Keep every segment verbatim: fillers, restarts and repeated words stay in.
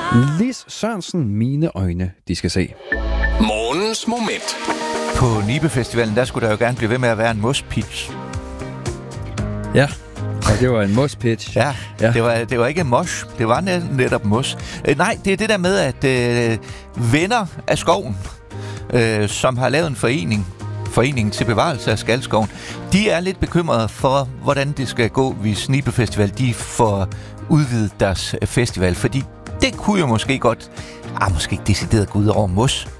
Lis Sørensen, mine øjne, de skal se. Morgens moment. På Nibe Festivalen, der skulle der jo gerne blive ved med at være en mosh-pitch. Ja, og det var en mosh-pitch. Ja, ja. Det, var, det var ikke mosh, det var net, netop mosh. Øh, nej, det er det der med, at øh, venner af skoven, øh, som har lavet en forening, Foreningen til Bevarelse af Skalskoven, de er lidt bekymrede for, hvordan det skal gå, hvis Nibe Festival de får udvidet deres festival. Fordi det kunne jo måske godt, ah, måske ikke decideret gå ud over mos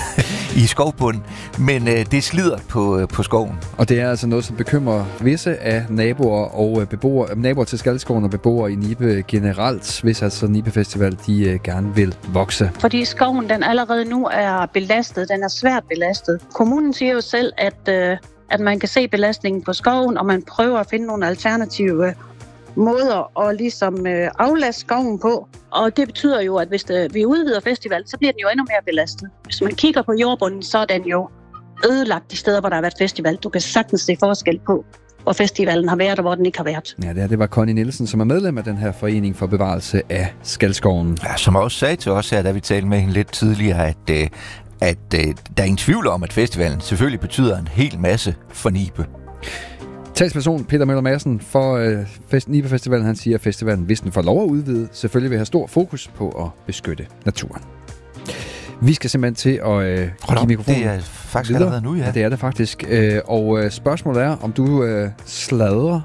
i skovbunden, men øh, det slider på, øh, på skoven. Og det er altså noget, som bekymrer visse af naboer og øh, beboere, naboer til Skalskoven og beboere i Nibe generelt, hvis altså Nibe Festival de øh, gerne vil vokse. Fordi skoven den allerede nu er belastet, den er svært belastet. Kommunen siger jo selv, at, øh, at man kan se belastningen på skoven, og man prøver at finde nogle alternative måder at ligesom øh, aflaste skoven på. Og det betyder jo, at hvis det, vi udvider festivalen, så bliver den jo endnu mere belastet. Hvis man kigger på jordbunden, så er den jo ødelagt de steder, hvor der har været festival. Du kan sagtens se forskel på, hvor festivalen har været og hvor den ikke har været. Ja, det, er, det var Connie Nielsen, som er medlem af den her forening for bevarelse af Skalskoven. Ja, som også sagde til os her, da vi talte med hende lidt tidligere, at, øh, at øh, der er ingen tvivl om, at festivalen selvfølgelig betyder en hel masse for Nibe. Talsperson Peter Møller Madsen for øh, fest, Nibe Festivalen, han siger, at festivalen, hvis den får lov at udvide, selvfølgelig vil have stor fokus på at beskytte naturen. Vi skal simpelthen til at øh, give mikrofonen det er faktisk videre. Allerede nu, ja. Ja, det er det faktisk. Øh, og øh, spørgsmålet er, om du øh, sladrer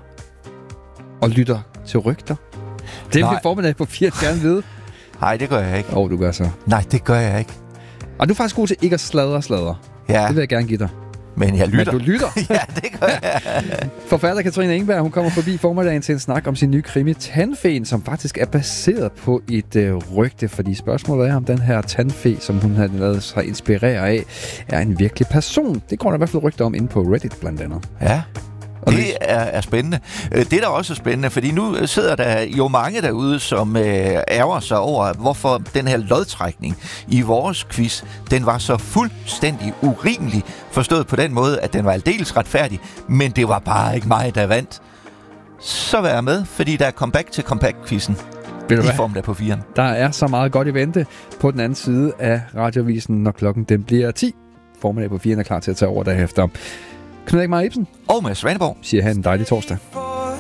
og lytter til rygter. Det vil vi formiddag på fire gerne vide. Nej, det gør jeg ikke. Åh, oh, du gør så. Nej, det gør jeg ikke. Og du er faktisk god til ikke at sladre og sladre. Ja. Det vil jeg gerne give dig. Men jeg lytter. Men du lytter. Ja, det gør jeg. Forfatter Katrine Engberg, hun kommer forbi formiddagen til en snak om sin nye krimi Tandfeen, som faktisk er baseret på et øh, rygte, fordi spørgsmålet er, om den her tandfe, som hun har lavet sig inspirere af, er en virkelig person. Det går der i hvert fald rygter om inde på Reddit blandt andet. Ja. Og det er, er spændende. Det er da også spændende, fordi nu sidder der jo mange derude, som øh, ærger sig over, hvorfor den her lodtrækning i vores quiz, den var så fuldstændig urimelig, forstået på den måde, at den var aldeles retfærdig, men det var bare ikke mig, der vandt. Så vær med, fordi der er comeback til comeback-quizzen i form der på firen. Der er så meget godt i vente på den anden side af radiovisen, når klokken den bliver ti. Formiddag på firen er klar til at tage over derefter. Knud Eckmar Ibsen og Mads Svaneborg siger, han en dejlig torsdag.